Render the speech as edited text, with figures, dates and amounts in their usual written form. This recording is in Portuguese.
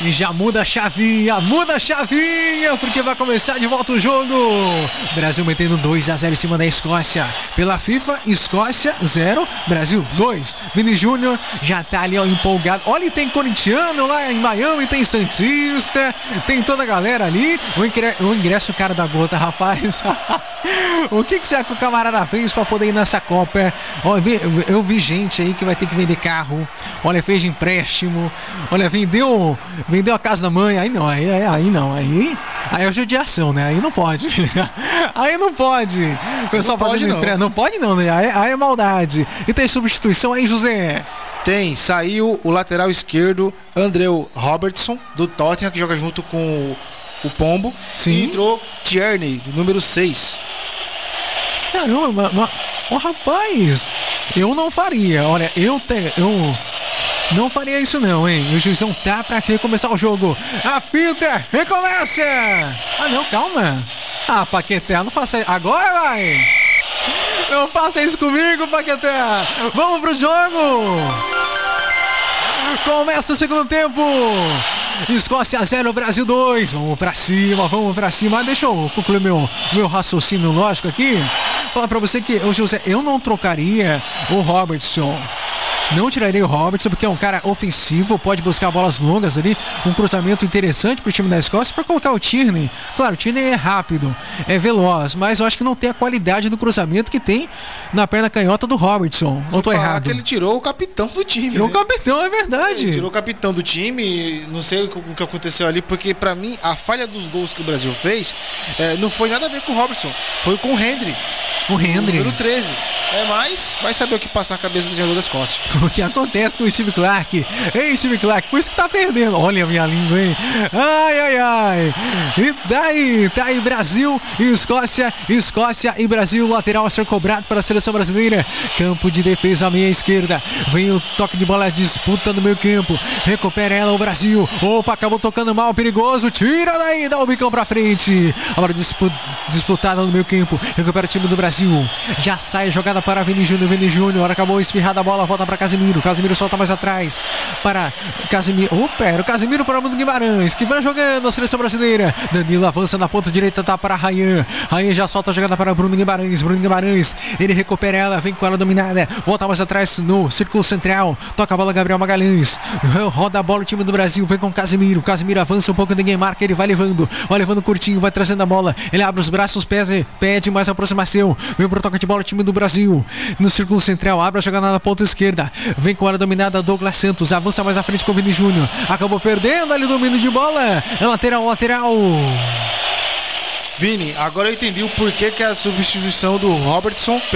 E já muda a chavinha, porque vai começar de volta o jogo. Brasil metendo 2-0 em cima da Escócia. Pela FIFA, Escócia 0, Brasil 2. Vini Júnior já tá ali ó, empolgado. Olha, tem corintiano lá em Miami, tem santista, tem toda a galera ali. O ingresso cara da gota, rapaz. O que será que o camarada fez pra poder ir nessa Copa? Ó, eu vi gente aí que vai ter que vender carro. Olha, fez de empréstimo. Olha, vendeu a casa da mãe. Aí não, aí é judiação, né? Aí não pode. Aí não pode. O pessoal fazendo empréstimo. Não pode não, né? Aí é maldade. E tem substituição aí, José? Tem, saiu o lateral esquerdo Andrew Robertson do Tottenham, que joga junto com o Pombo. Sim. E entrou Tierney, número 6. Caramba, rapaz, eu não faria. Olha, eu não faria isso não, hein? O juizão tá pra recomeçar o jogo. Apita, recomeça! Ah não, calma. Ah, Paquetá, não faça isso. Agora vai! Não faça isso comigo, Paquetá! Vamos pro jogo! Começa o segundo tempo! Escócia 0, Brasil 2. Vamos pra cima. Deixa eu concluir meu raciocínio lógico aqui. Falar pra você que, José, eu não trocaria o Robertson. Não tiraria o Robertson, porque é um cara ofensivo, pode buscar bolas longas ali, um cruzamento interessante pro time da Escócia, para colocar o Tierney. Claro, o Tierney é rápido, é veloz, mas eu acho que não tem a qualidade do cruzamento que tem na perna canhota do Robertson. Não tô errado. Que ele tirou o capitão do time. Tirou o capitão, é verdade. Ele tirou o capitão do time, não sei o que aconteceu ali, porque pra mim, a falha dos gols que o Brasil fez não foi nada a ver com o Robertson, foi com o Hendry. O número 13. Mas vai saber o que passa na cabeça do jogador da Escócia. O que acontece com o Steve Clarke? Ei, Steve Clarke, por isso que tá perdendo. Olha a minha língua, hein? Ai. E daí? Tá aí Brasil e Escócia e Brasil. Lateral a ser cobrado para a seleção brasileira. Campo de defesa à meia esquerda. Vem o toque de bola, disputa no meio campo. Recupera ela o Brasil. Opa, acabou tocando mal, perigoso. Tira daí, dá o bicão pra frente. Agora disputada no meio campo. Recupera o time do Brasil. Já sai a jogada para Vini Júnior. Acabou espirrada a bola, volta para Casemiro solta mais atrás para Casemiro. O Casemiro para Bruno Guimarães, que vai jogando a seleção brasileira. Danilo avança na ponta direita, tá para Ryan já solta a jogada para Bruno Guimarães, ele recupera ela, vem com ela dominada, volta mais atrás no círculo central, toca a bola Gabriel Magalhães, roda a bola o time do Brasil, vem com Casemiro avança um pouco, ninguém marca, ele vai levando curtinho, vai trazendo a bola, ele abre os braços, pede mais aproximação, vem pro toque de bola o time do Brasil, no círculo central, abre a jogada na ponta esquerda, vem com a área dominada Douglas Santos, avança mais à frente com o Vini Júnior, acabou perdendo ali o domínio de bola, é lateral. Vini, agora eu entendi o porquê que é a substituição do Robertson